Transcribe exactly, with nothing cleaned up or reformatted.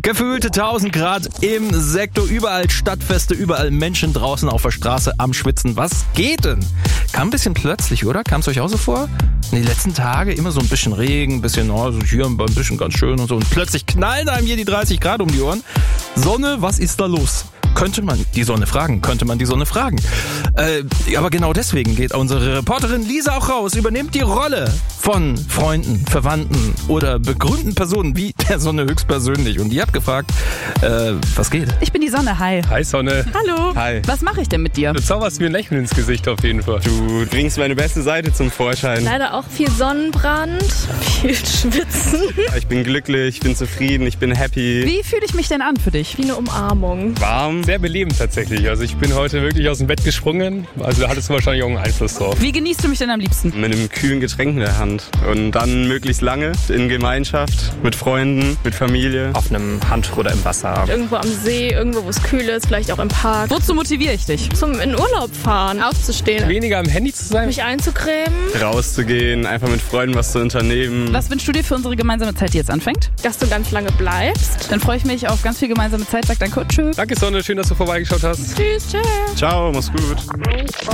Gefühlte tausend Grad im Sektor, überall Stadtfeste, überall Menschen draußen auf der Straße am Schwitzen. Was geht denn? Kam ein bisschen plötzlich, oder? Kam es euch auch so vor? In den letzten Tagen immer so ein bisschen Regen, ein bisschen, oh, so hier ein bisschen ganz schön und so. Und plötzlich knallen einem hier die dreißig Grad um die Ohren. Sonne, was ist da los? Könnte man die Sonne fragen, könnte man die Sonne fragen. Äh, aber genau deswegen geht unsere Reporterin Lisa auch raus, übernimmt die Rolle von Freunden, Verwandten oder begrünten Personen wie der Sonne höchstpersönlich. Und die hat gefragt, äh, was geht? Ich bin die Sonne, hi. Hi Sonne. Hallo. Hi. Was mache ich denn mit dir? Du zauberst mir ein Lächeln ins Gesicht auf jeden Fall. Du bringst meine beste Seite zum Vorschein. Leider auch viel Sonnenbrand, viel Schwitzen. Ich bin glücklich, ich bin zufrieden, ich bin happy. Wie fühle ich mich denn an für dich? Wie eine Umarmung. Warm. Sehr belebend tatsächlich. Also ich bin heute wirklich aus dem Bett gesprungen. Also da hattest du wahrscheinlich auch einen Einfluss drauf. Wie genießt du mich denn am liebsten? Mit einem kühlen Getränk in der Hand. Und dann möglichst lange in Gemeinschaft, mit Freunden, mit Familie. Auf einem Handtuch oder im Wasser. Irgendwo am See, irgendwo wo es kühl ist, vielleicht auch im Park. Wozu motiviere ich dich? Zum in Urlaub fahren, aufzustehen, Weniger am Handy zu sein. mich einzucremen, Rauszugehen, einfach mit Freunden was zu unternehmen. Was wünschst du dir für unsere gemeinsame Zeit, die jetzt anfängt? dass du ganz lange bleibst. Dann freue ich mich auf ganz viel gemeinsame Zeit. Sag danke und tschüss. Danke Sonne, schön, dass du vorbeigeschaut hast. Tschüss, tschüss. Ciao, mach's gut.